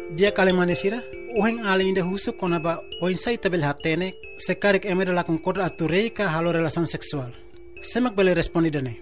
Dia kalemandesira, uhen além de husu konaba o insai tabel hatene, se karik emere la concorda atureika halo relação sexual. Semak bele respondidane.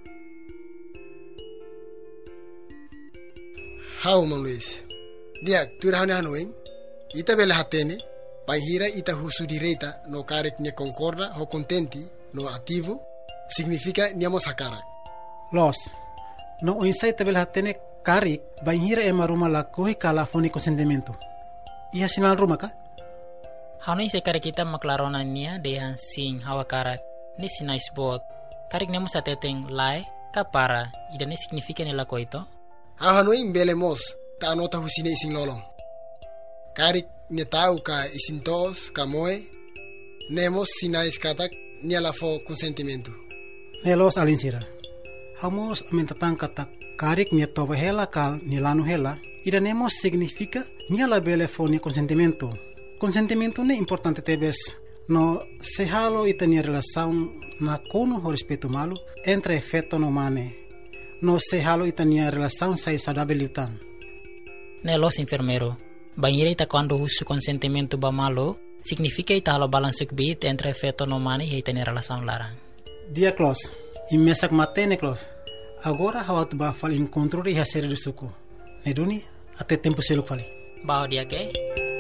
How, Mão Luiz? Dia, tu rahane hanueng? Ita bele hatene, panhira ita husu direita no karik ne concorda ho contenti no ativo, significa niamo sakara. Los, no o insai tabel hatene karik, banhira ema ruma la kohi kala foni consentimento. Iha sinal ruma ka? Haunai se karik kita maklarona nia dehan sing hawa karak ni sinais bot. Karik nemo sa teteng lai kapara idane significa nila ko ito. Hahanoi mbele mos ta anota husine ising lolong. Karik ne tau ka isintos ka moe nemos sinais katak ni alafo consentimento. Nelos alinsira. Hamos mentatang katak karik ni toba hela kal ni lanu hela idanemos significa ni ala bele foni consentimento. Consentimento ne importante tebes no se halo itania relação na kono ho respeito malu entre efeito no mane. No se halo itania relação sai saudável utan. Nelos enfermero. Banhira ita quando usu consentimento ba malo significa ita halo balansuk bit entre efeito no mane e itania relação larang. Dia close. Imesak matene close. Agora hawat ba fal encontro de hacer do suco. Neduni até tempo seluk fali. Bao dia ke?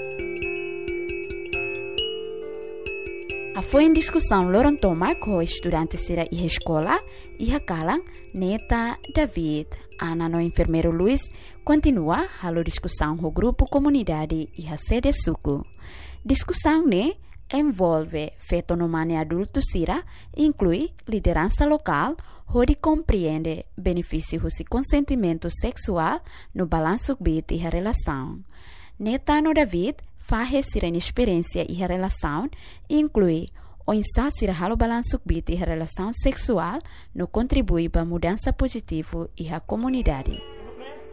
Foi em discussão Lorontoma com o estudante Sira e escola e a Kalang, Neta, David, Ana no enfermeiro Luiz, continua a discussão com o grupo comunidade e a sede suco. Discussão ne envolve feto no mane adulto Sira, inclui liderança local, onde compreende benefícios e consentimento sexual no balanço bit e a relação. Neta no David faz a experiência e a relação, inclui o insasir halo balanço bit e a relação sexual no contribui para a mudança positiva e a comunidade.